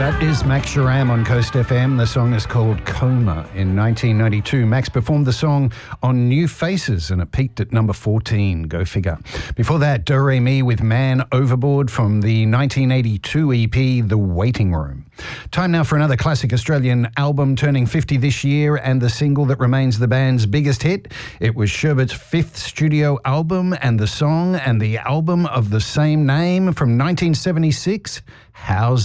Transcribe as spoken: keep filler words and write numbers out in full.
That is Max Sharam on Coast F M. The song is called Coma. In nineteen ninety-two, Max performed the song on New Faces and it peaked at number fourteen. Go figure. Before that, Do Re Mi with Man Overboard from the nineteen eighty-two E P The Waiting Room. Time now for another classic Australian album turning fifty this year and the single that remains the band's biggest hit. It was Sherbert's fifth studio album and the song and the album of the same name from nineteen seventy-six, How's